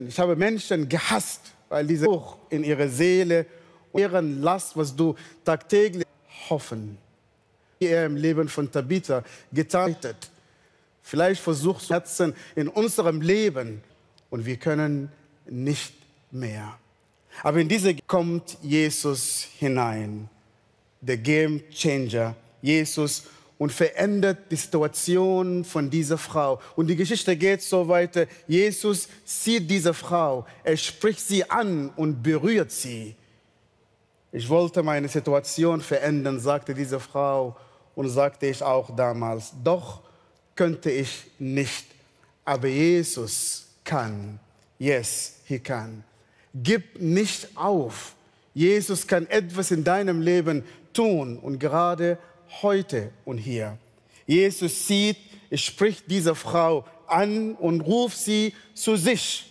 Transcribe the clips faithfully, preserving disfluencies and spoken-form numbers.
Ich habe Menschen gehasst, weil diese Bruch in ihre Seele und ihren Last, was du tagtäglich hoffen, wie er im Leben von Tabitha getan hat. Vielleicht versuchst du Herzen in unserem Leben und wir können nicht mehr. Aber in diese kommt Jesus hinein, der Game Changer, Jesus, und verändert die Situation von dieser Frau. Und die Geschichte geht so weiter. Jesus sieht diese Frau, er spricht sie an und berührt sie. Ich wollte meine Situation verändern, sagte diese Frau, und sagte ich auch damals. Doch könnte ich nicht, aber Jesus kann. Yes, he can. Gib nicht auf. Jesus kann etwas in deinem Leben tun und gerade heute und hier. Jesus sieht, er spricht diese Frau an und ruft sie zu sich.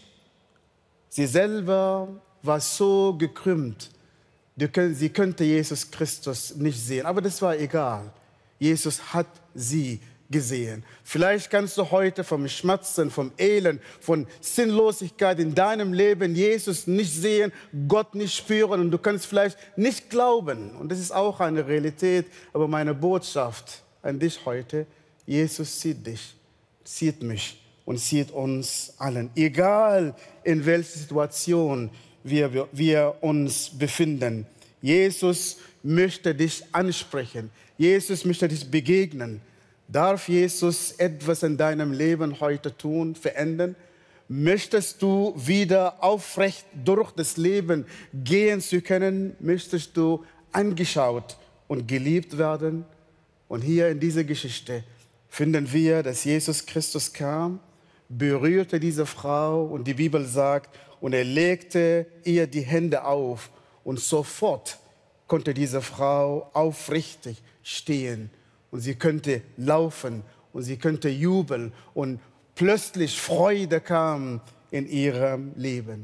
Sie selber war so gekrümmt, sie könnte Jesus Christus nicht sehen, aber das war egal. Jesus hat sie gesehen. Vielleicht kannst du heute vom Schmerzen, vom Elend, von Sinnlosigkeit in deinem Leben Jesus nicht sehen, Gott nicht spüren und du kannst vielleicht nicht glauben. Und das ist auch eine Realität. Aber meine Botschaft an dich heute, Jesus sieht dich, sieht mich und sieht uns allen. Egal in welcher Situation wir, wir uns befinden. Jesus möchte dich ansprechen. Jesus möchte dich begegnen. Darf Jesus etwas in deinem Leben heute tun, verändern? Möchtest du wieder aufrecht durch das Leben gehen zu können? Möchtest du angeschaut und geliebt werden? Und hier in dieser Geschichte finden wir, dass Jesus Christus kam, berührte diese Frau und die Bibel sagt, und er legte ihr die Hände auf und sofort konnte diese Frau aufrichtig stehen. Und sie könnte laufen und sie könnte jubeln und plötzlich Freude kam in ihrem Leben.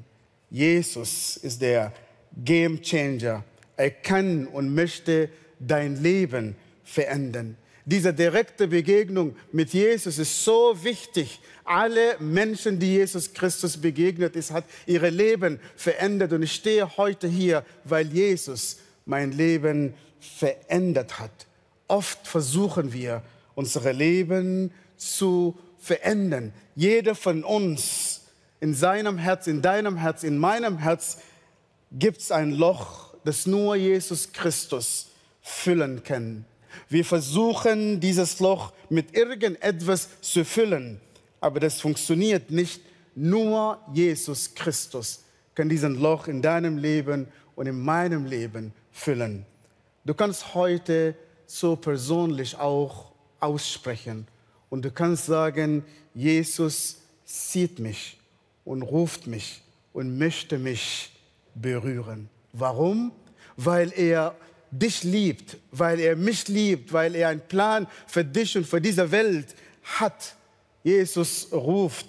Jesus ist der Game Changer. Er kann und möchte dein Leben verändern. Diese direkte Begegnung mit Jesus ist so wichtig. Alle Menschen, die Jesus Christus begegnet ist, hat ihre Leben verändert. Und ich stehe heute hier, weil Jesus mein Leben verändert hat. Oft versuchen wir, unser Leben zu verändern. Jeder von uns, in seinem Herz, in deinem Herz, in meinem Herz, gibt es ein Loch, das nur Jesus Christus füllen kann. Wir versuchen, dieses Loch mit irgendetwas zu füllen, aber das funktioniert nicht. Nur Jesus Christus kann diesen Loch in deinem Leben und in meinem Leben füllen. Du kannst heute so persönlich auch aussprechen. Und du kannst sagen, Jesus sieht mich und ruft mich und möchte mich berühren. Warum? Weil er dich liebt, weil er mich liebt, weil er einen Plan für dich und für diese Welt hat. Jesus ruft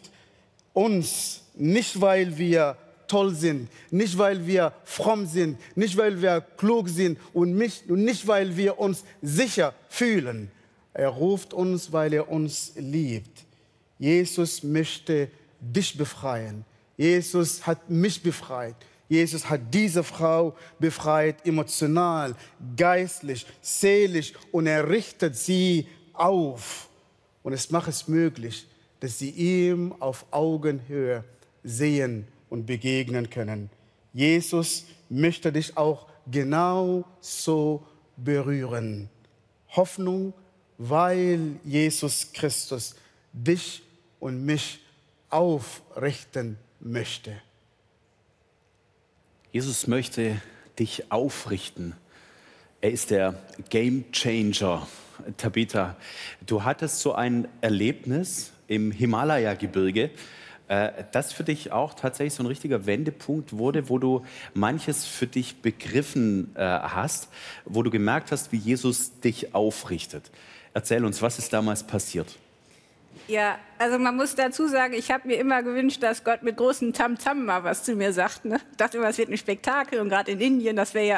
uns nicht, weil wir toll sind, nicht weil wir fromm sind, nicht weil wir klug sind und nicht, und nicht weil wir uns sicher fühlen. Er ruft uns, weil er uns liebt. Jesus möchte dich befreien. Jesus hat mich befreit. Jesus hat diese Frau befreit, emotional, geistlich, seelisch, und er richtet sie auf. Und es macht es möglich, dass sie ihm auf Augenhöhe sehen und begegnen können. Jesus möchte dich auch genau so berühren. Hoffnung, weil Jesus Christus dich und mich aufrichten möchte. Jesus möchte dich aufrichten. Er ist der Game Changer. Tabitha, du hattest so ein Erlebnis im Himalaya-Gebirge, das für dich auch tatsächlich so ein richtiger Wendepunkt wurde, wo du manches für dich begriffen äh, hast, wo du gemerkt hast, wie Jesus dich aufrichtet. Erzähl uns, was ist damals passiert? Ja, also man muss dazu sagen, ich habe mir immer gewünscht, dass Gott mit großem Tamtam mal was zu mir sagt. Ne? Ich dachte immer, es wird ein Spektakel, und gerade in Indien, das wäre ja